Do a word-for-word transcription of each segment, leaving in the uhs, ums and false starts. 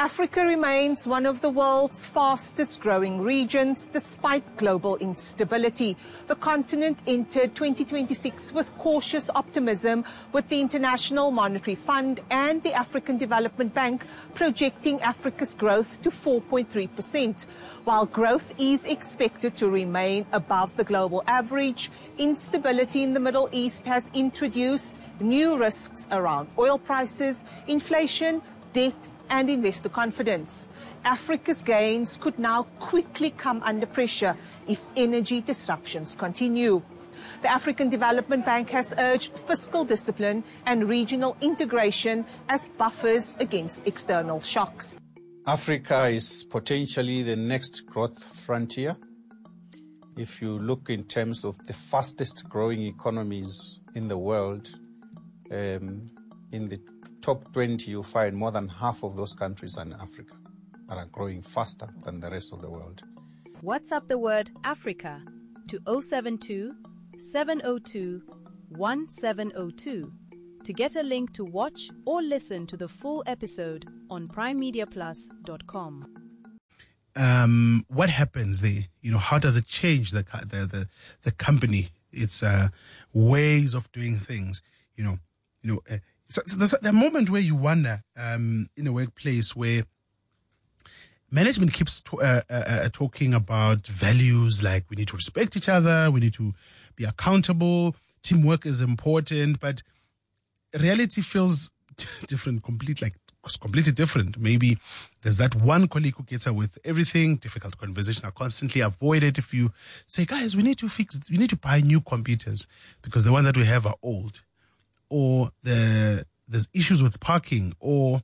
Africa remains one of the world's fastest growing regions despite global instability. The continent entered twenty twenty-six with cautious optimism, with the International Monetary Fund and the African Development Bank projecting Africa's growth to four point three percent. While growth is expected to remain above the global average, instability in the Middle East has introduced new risks around oil prices, inflation, debt, and investor confidence. Africa's gains could now quickly come under pressure if energy disruptions continue. The African Development Bank has urged fiscal discipline and regional integration as buffers against external shocks. Africa is potentially the next growth frontier. If you look in terms of the fastest growing economies in the world, um, in the top twenty, you find more than half of those countries are in Africa, are growing faster than the rest of the world. WhatsApp the word Africa to zero seven two, seven zero two, one seven zero two to get a link to watch or listen to the full episode on prime media plus dot com. Um, what happens there? You know, how does it change the the the, the company? Its uh, ways of doing things. You know, you know. Uh, So, so there's the moment where you wonder um, in a workplace where management keeps to, uh, uh, talking about values like we need to respect each other, we need to be accountable, teamwork is important, but reality feels different, complete, like completely different. Maybe there's that one colleague who gets away with everything, difficult conversation are constantly avoided. If you say, guys, we need to fix, we need to buy new computers because the one that we have are old. Or the, there's issues with parking, or,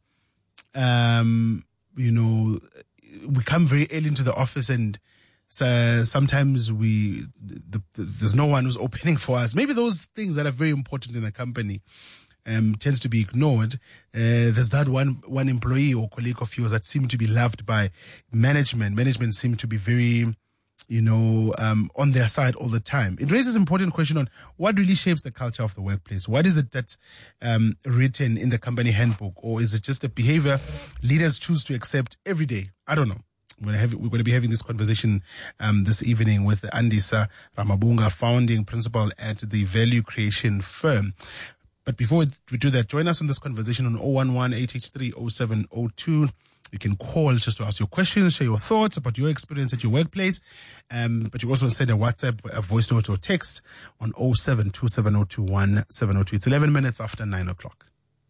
um, you know, we come very early into the office and so sometimes we, the, the, there's no one who's opening for us. Maybe those things that are very important in a company um, tends to be ignored. Uh, there's that one, one employee or colleague of yours that seem to be loved by management. Management seem to be very, you know, um, on their side all the time. It raises an important question on what really shapes the culture of the workplace. What is it that's um, written in the company handbook, or is it just a behavior leaders choose to accept every day? I don't know. We're going to, have, we're going to be having this conversation um, this evening with Andisa Ramabunga, founding principal at the Value Creation Firm. But before we do that, join us on this conversation on zero one one, eight eight three, zero seven zero two. You can call just to ask your questions, share your thoughts about your experience at your workplace. Um, but you also send a WhatsApp, a voice note or text on zero seven two, seven zero two, one seven zero two. It's eleven minutes after nine o'clock.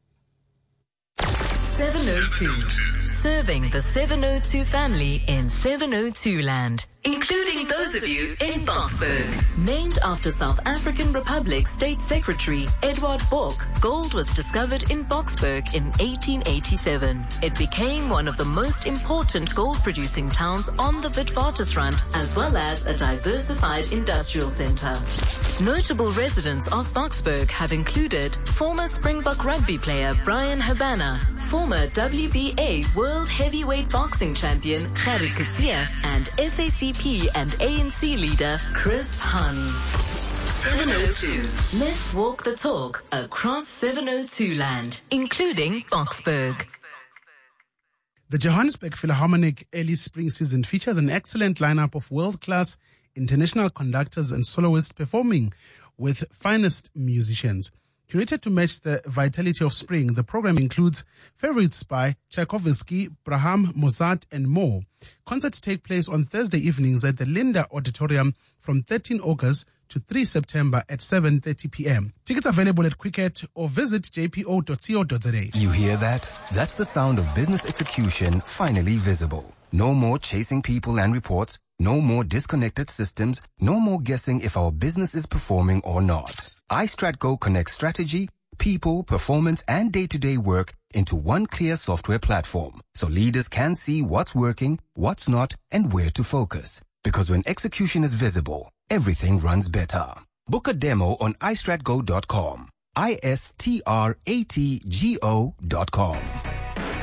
seven oh two. Serving the seven oh two family in seven oh two land, including those of you in Boksburg. Named after South African Republic State Secretary Edward Bok, gold was discovered in Boksburg in eighteen eighty-seven. It became one of the most important gold-producing towns on the Witwatersrand, as well as a diversified industrial center. Notable residents of Boksburg have included former Springbok rugby player Brian Habana, former W B A World Heavyweight Boxing Champion Gerrit Coetzee, and S A C P and A N C leader Chris Hani. seven oh two. Let's walk the talk across seven oh two land, including Boksburg. The Johannesburg Philharmonic early spring season features an excellent lineup of world-class international conductors and soloists performing with finest musicians. Curated to match the vitality of spring, the program includes favorites by Tchaikovsky, Brahms, Mozart, and more. Concerts take place on Thursday evenings at the Linda Auditorium from thirteenth August to third September at seven thirty p.m. Tickets available at Quicket or visit j p o dot co dot z a. You hear that? That's the sound of business execution finally visible. No more chasing people and reports. No more disconnected systems. No more guessing if our business is performing or not. iStratGo connects strategy, people, performance, and day-to-day work into one clear software platform, so leaders can see what's working, what's not, and where to focus. Because when execution is visible, everything runs better. Book a demo on i strat go dot com. I S T R A T G O dot com.